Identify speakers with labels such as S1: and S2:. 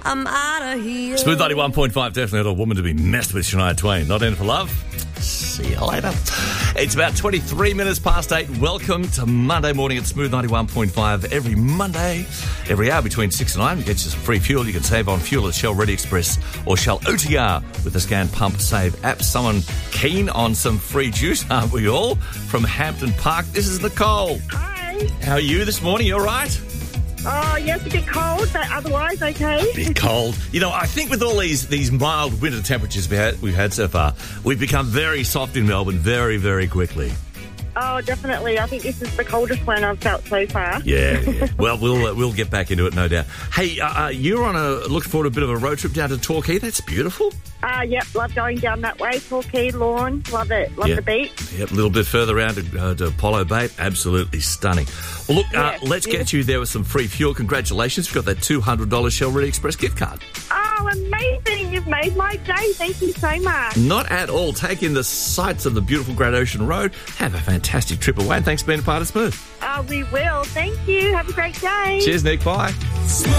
S1: I'm out of here.
S2: Smooth 91.5, definitely not a woman to be messed with, Shania Twain. Not in for love. See you later. It's about 23 minutes past 8. Welcome to Monday morning at Smooth 91.5. Every Monday, every hour between 6 and 9, we get you some free fuel. You can save on fuel at Shell Ready Express or Shell OTR with the Scan Pump Save app. Someone keen on some free juice, aren't we all? From Hampton Park, this is Nicole.
S3: Hi.
S2: How are you this morning? You all right?
S3: Oh, yes, a bit cold, but otherwise okay.
S2: A bit cold. You know, I think with all these mild winter temperatures we've had so far, we've become very soft in Melbourne very, very quickly.
S3: Oh, definitely. I think this is the coldest one I've felt so far.
S2: Yeah. Well, we'll get back into it, no doubt. Hey, you're looking forward to a bit of a road trip down to Torquay. That's beautiful.
S3: Yep, love going down that way. Torquay, Lawn, love it. Love the beach.
S2: Yep, a little bit further around to Apollo Bay. Absolutely stunning. Well, look, let's get you there with some free fuel. Congratulations. You've got that $200 Shell Ready Express gift card.
S3: Oh, amazing. You've made my day. Thank you so much.
S2: Not at all. Take in the sights of the beautiful Great Ocean Road. Have a fantastic trip away, and thanks for being a part of Smooth.
S3: We will. Thank you. Have a great day.
S2: Cheers, Nick. Bye.